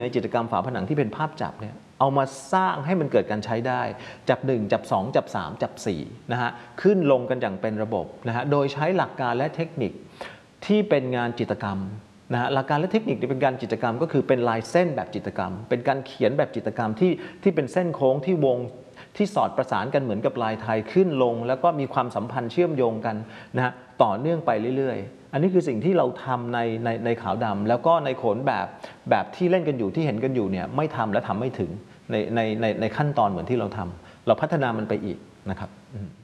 ในจิตรกรรมฝาผนังที่เป็นภาพจับเนี่ยเอามาสร้างให้มันเกิดการใช้ได้จับ1จับ2จับ3จับ4นะฮะขึ้นลงกันอย่างเป็นระบบนะฮะโดยใช้หลักการและเทคนิคที่เป็นงานจิตรกรรมนะฮะหลักการและเทคนิคที่เป็นการจิตรกรรมก็คือเป็นลายเส้นแบบจิตรกรรมเป็นการเขียนแบบจิตรกรรมที่เป็นเส้นโค้งที่วงที่สอดประสานกันเหมือนกับลายไทยขึ้นลงแล้วก็มีความสัมพันธ์เชื่อมโยงกันนะฮะต่อเนื่องไปเรื่อยๆอันนี้คือสิ่งที่เราทำในขาวดำแล้วก็ในโขนแบบที่เล่นกันอยู่ที่เห็นกันอยู่เนี่ยไม่ทำและทำไม่ถึงในขั้นตอนเหมือนที่เราทำเราพัฒนามันไปอีกนะครับ